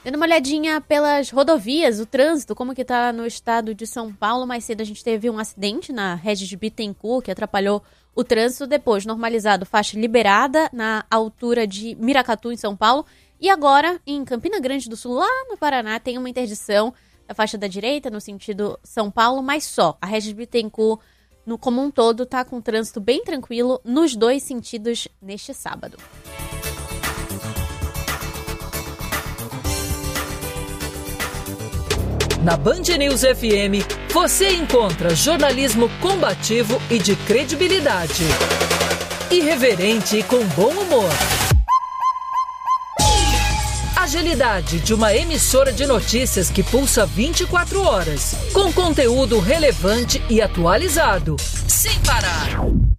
Dando uma olhadinha pelas rodovias, o trânsito, como que tá no estado de São Paulo. Mais cedo a gente teve um acidente na Regis Bittencourt, que atrapalhou o trânsito. Depois, normalizado, faixa liberada na altura de Miracatu, em São Paulo. E agora, em Campina Grande do Sul, lá no Paraná, tem uma interdição da faixa da direita, no sentido São Paulo, mas só. A Regis Bittencourt, como um todo, tá com trânsito bem tranquilo nos dois sentidos neste sábado. Na Band News FM, você encontra jornalismo combativo e de credibilidade. Irreverente e com bom humor. Agilidade de uma emissora de notícias que pulsa 24 horas, com conteúdo relevante e atualizado, sem parar.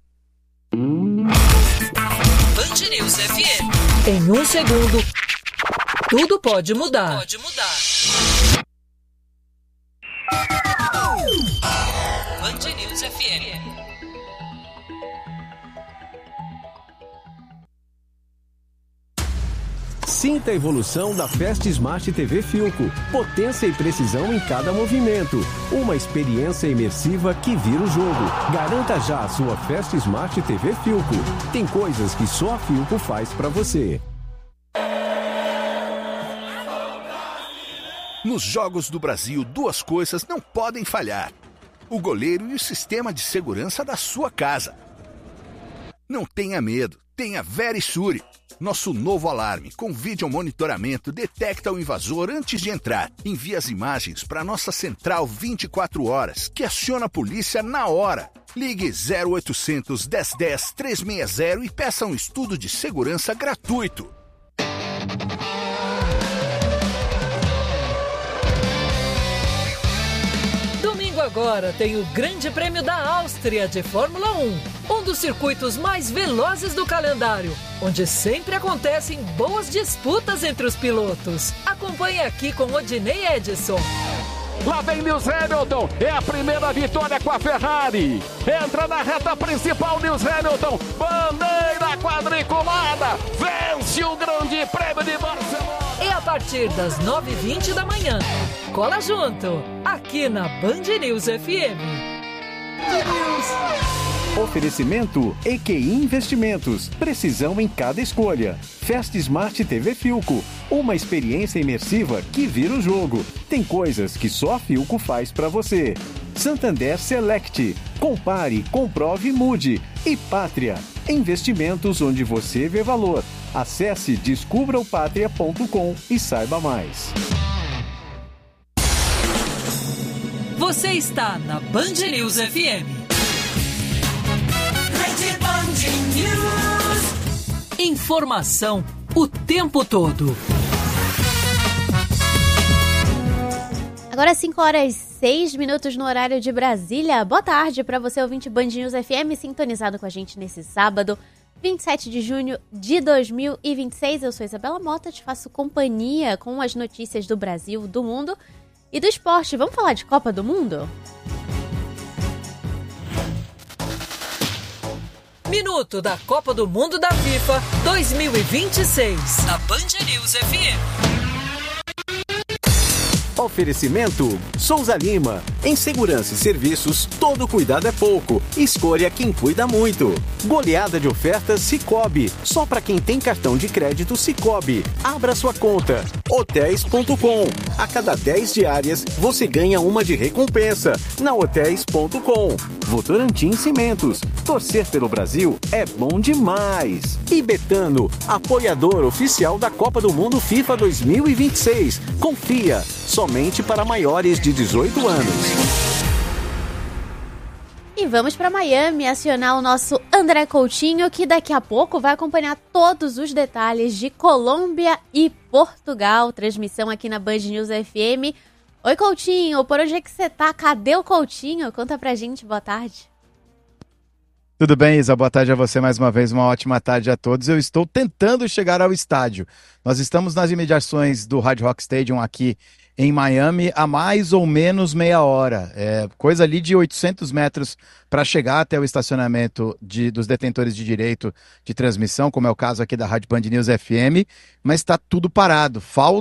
Band News FM. Em um segundo, tudo pode mudar. Band News FM. Sinta a evolução da Fast Smart TV Philco. Potência e precisão em cada movimento. Uma experiência imersiva que vira o jogo. Garanta já a sua Fast Smart TV Philco. Tem coisas que só a Philco faz pra você. Nos Jogos do Brasil, duas coisas não podem falhar: o goleiro e o sistema de segurança da sua casa. Não tenha medo, tenha Verisure. Nosso novo alarme com vídeo monitoramento detecta o invasor antes de entrar. Envia as imagens para nossa central 24 horas, que aciona a polícia na hora. Ligue 0800 1010 360 e peça um estudo de segurança gratuito. Agora tem o Grande Prêmio da Áustria de Fórmula 1, um dos circuitos mais velozes do calendário, onde sempre acontecem boas disputas entre os pilotos. Acompanhe aqui com Odinei Edson. Lá vem Lewis Hamilton, é a primeira vitória com a Ferrari. Entra na reta principal Lewis Hamilton, bandeira quadriculada, vence o Grande Prêmio de Barcelona. E a partir das 9h20 da manhã, cola junto, aqui na Band News FM. Oferecimento EQI Investimentos. Precisão em cada escolha. Fast Smart TV Philco. Uma experiência imersiva que vira o jogo. Tem coisas que só a Philco faz pra você. Santander Select. Compare, comprove e mude. E Pátria. Investimentos onde você vê valor. Acesse descubraopatria.com e saiba mais. Você está na Band News FM. Informação o tempo todo. Agora 5h06 no horário de Brasília. Boa tarde para você, ouvinte Band News FM, sintonizado com a gente nesse sábado, 27 de junho de 2026. Eu sou Isabela Mota, te faço companhia com as notícias do Brasil, do mundo e do esporte. Vamos falar de Copa do Mundo? Minuto da Copa do Mundo da FIFA 2026. Na Band News FM. Oferecimento Souza Lima. Em segurança e serviços, todo cuidado é pouco. Escolha quem cuida muito. Goleada de ofertas Sicoob. Só para quem tem cartão de crédito Sicoob. Abra sua conta. Hotéis.com. A cada 10 diárias, você ganha uma de recompensa. Na Hotéis.com. Votorantim Cimentos. Torcer pelo Brasil é bom demais. E Betano, apoiador oficial da Copa do Mundo FIFA 2026. Confia. Somente para maiores de 18 anos. E vamos para Miami acionar o nosso André Coutinho, que daqui a pouco vai acompanhar todos os detalhes de Colômbia e Portugal. Transmissão aqui na Band News FM. Oi, Coutinho, por onde é que você tá? Cadê o Coutinho? Conta pra gente, boa tarde. Tudo bem, Isa? Boa tarde a você mais uma vez, uma ótima tarde a todos. Eu estou tentando chegar ao estádio. Nós estamos nas imediações do Hard Rock Stadium aqui em Miami há mais ou menos meia hora. Coisa ali de 800 metros para chegar até o estacionamento dos detentores de direito de transmissão, como é o caso aqui da Rádio Band News FM, mas está tudo parado. Falta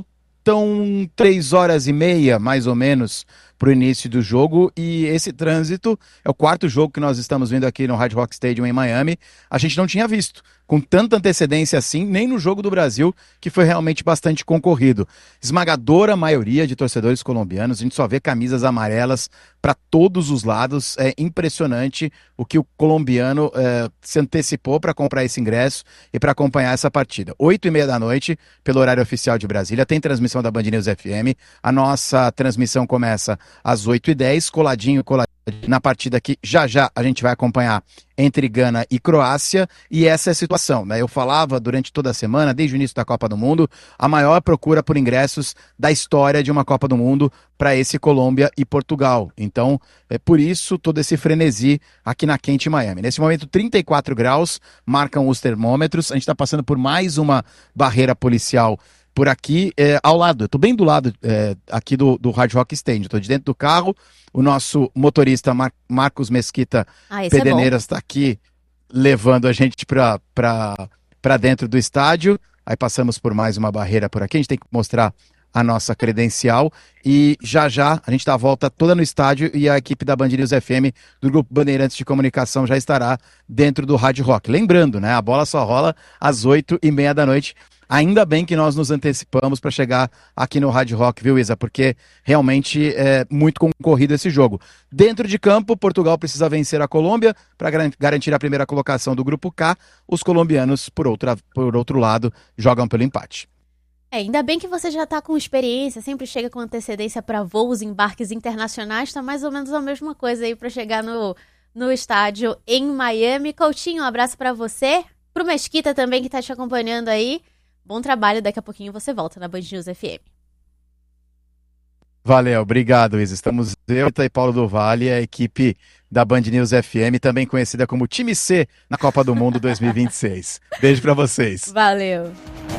Faltam 3h30, mais ou menos, para o início do jogo, e esse trânsito é o quarto jogo que nós estamos vendo aqui no Hard Rock Stadium em Miami. A gente não tinha visto com tanta antecedência assim, nem no Jogo do Brasil, que foi realmente bastante concorrido. Esmagadora maioria de torcedores colombianos, a gente só vê camisas amarelas para todos os lados. É impressionante o que o colombiano se antecipou para comprar esse ingresso e para acompanhar essa partida. 8h30 da noite, pelo horário oficial de Brasília, tem transmissão da Band News FM. A nossa transmissão começa às 8h10, coladinho na partida que já a gente vai acompanhar entre Gana e Croácia, e essa é a situação, né? Eu falava durante toda a semana, desde o início da Copa do Mundo, a maior procura por ingressos da história de uma Copa do Mundo para esse Colômbia e Portugal. Então, é por isso todo esse frenesi aqui na quente Miami. Nesse momento, 34 graus marcam os termômetros. A gente está passando por mais uma barreira policial por aqui, ao lado. Eu estou bem do lado aqui do Hard Rock Stadium. Estou de dentro do carro. O nosso motorista Marcos Mesquita Pederneiras está aqui levando a gente para dentro do estádio. Aí passamos por mais uma barreira por aqui. A gente tem que mostrar a nossa credencial. E já a gente dá a volta toda no estádio e a equipe da Band News FM do Grupo Bandeirantes de Comunicação já estará dentro do Hard Rock. Lembrando, né? A bola só rola às 8h30 da noite. Ainda bem que nós nos antecipamos para chegar aqui no Hard Rock, viu, Isa? Porque realmente é muito concorrido esse jogo. Dentro de campo, Portugal precisa vencer a Colômbia para garantir a primeira colocação do Grupo K. Os colombianos, por outro lado, jogam pelo empate. Ainda bem que você já está com experiência, sempre chega com antecedência para voos, embarques internacionais. Está mais ou menos a mesma coisa aí para chegar no estádio em Miami. Coutinho, um abraço para você. Para o Mesquita também, que está te acompanhando aí. Bom trabalho, daqui a pouquinho você volta na Band News FM. Valeu, obrigado, Isa. Estamos eu e Paulo do Vale, a equipe da Band News FM, também conhecida como Time C na Copa do Mundo 2026. Beijo pra vocês. Valeu.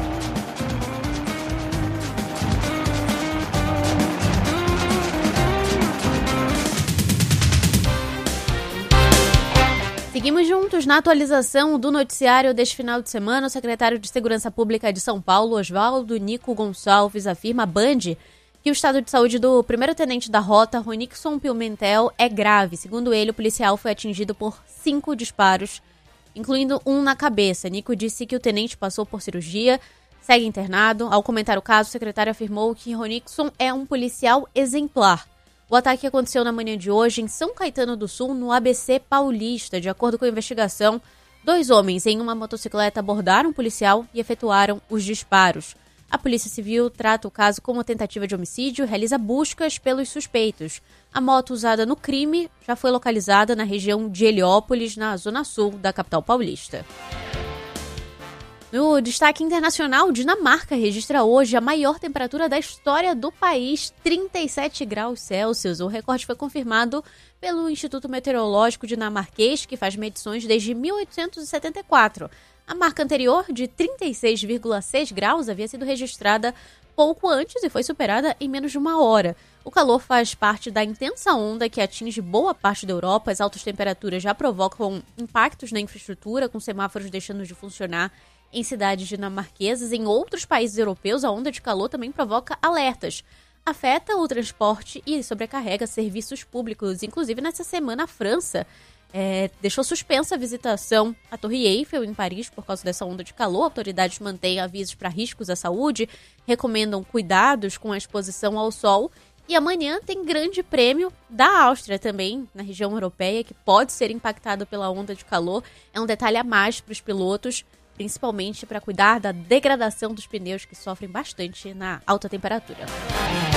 Seguimos juntos na atualização do noticiário deste final de semana. O secretário de Segurança Pública de São Paulo, Oswaldo Nico Gonçalves, afirma à Band que o estado de saúde do primeiro-tenente da rota, Ronixon Pimentel, é grave. Segundo ele, o policial foi atingido por 5 disparos, incluindo um na cabeça. Nico disse que o tenente passou por cirurgia, segue internado. Ao comentar o caso, o secretário afirmou que Ronixon é um policial exemplar. O ataque aconteceu na manhã de hoje em São Caetano do Sul, no ABC Paulista. De acordo com a investigação, 2 homens em uma motocicleta abordaram o policial e efetuaram os disparos. A Polícia Civil trata o caso como tentativa de homicídio e realiza buscas pelos suspeitos. A moto usada no crime já foi localizada na região de Heliópolis, na zona sul da capital paulista. No destaque internacional, Dinamarca registra hoje a maior temperatura da história do país, 37 graus Celsius. O recorde foi confirmado pelo Instituto Meteorológico Dinamarquês, que faz medições desde 1874. A marca anterior, de 36,6 graus, havia sido registrada pouco antes e foi superada em menos de uma hora. O calor faz parte da intensa onda que atinge boa parte da Europa. As altas temperaturas já provocam impactos na infraestrutura, com semáforos deixando de funcionar em cidades dinamarquesas. Em outros países europeus, a onda de calor também provoca alertas. Afeta o transporte e sobrecarrega serviços públicos. Inclusive, nessa semana, a França deixou suspensa a visitação à Torre Eiffel, em Paris, por causa dessa onda de calor. Autoridades mantêm avisos para riscos à saúde, recomendam cuidados com a exposição ao sol. E amanhã tem Grande Prêmio da Áustria também, na região europeia, que pode ser impactado pela onda de calor. É um detalhe a mais para os pilotos, principalmente para cuidar da degradação dos pneus, que sofrem bastante na alta temperatura.